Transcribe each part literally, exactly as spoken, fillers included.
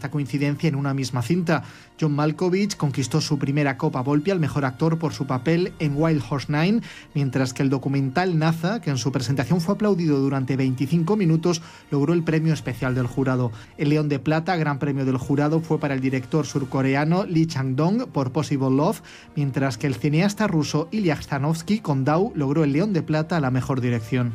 esta coincidencia en una misma cinta. John Malkovich conquistó su primera Copa Volpi al mejor actor por su papel en Wild Horse Nine, mientras que el documental Naza, que en su presentación fue aplaudido durante veinticinco minutos, logró el premio especial del jurado. El León de Plata, gran premio del jurado, fue para el director surcoreano Lee Chang-dong por Possible Love, mientras que el cineasta ruso Ilya Stanovsky con Dao logró el León de Plata a la mejor dirección.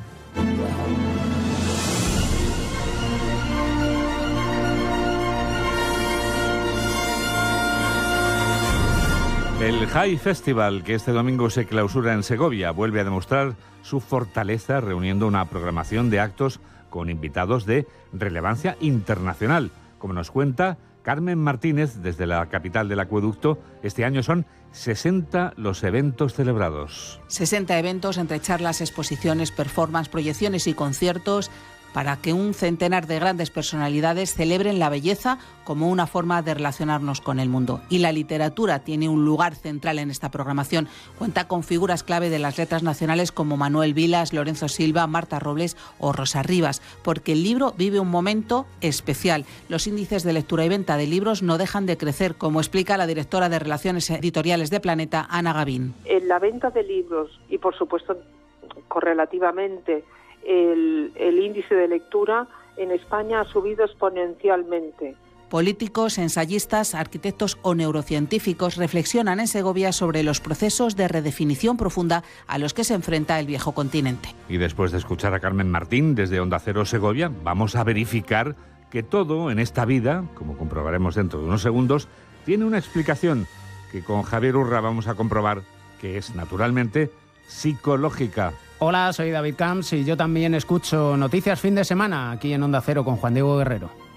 El High Festival, que este domingo se clausura en Segovia, vuelve a demostrar su fortaleza reuniendo una programación de actos con invitados de relevancia internacional. Como nos cuenta Carmen Martínez desde la capital del acueducto, este año son sesenta los eventos celebrados. sesenta eventos entre charlas, exposiciones, performance, proyecciones y conciertos para que un centenar de grandes personalidades celebren la belleza como una forma de relacionarnos con el mundo. Y la literatura tiene un lugar central en esta programación. Cuenta con figuras clave de las letras nacionales como Manuel Vilas, Lorenzo Silva, Marta Robles o Rosa Rivas, porque el libro vive un momento especial. Los índices de lectura y venta de libros no dejan de crecer, como explica la directora de Relaciones Editoriales de Planeta, Ana Gavín. En la venta de libros y, por supuesto, correlativamente, El, el índice de lectura en España ha subido exponencialmente. Políticos, ensayistas, arquitectos o neurocientíficos reflexionan en Segovia sobre los procesos de redefinición profunda a los que se enfrenta el viejo continente. Y después de escuchar a Carmen Martín desde Onda Cero Segovia, vamos a verificar que todo en esta vida, como comprobaremos dentro de unos segundos, tiene una explicación que con Javier Urra vamos a comprobar que es naturalmente psicológica. Hola, soy David Camps y yo también escucho Noticias Fin de Semana aquí en Onda Cero con Juan Diego Guerrero.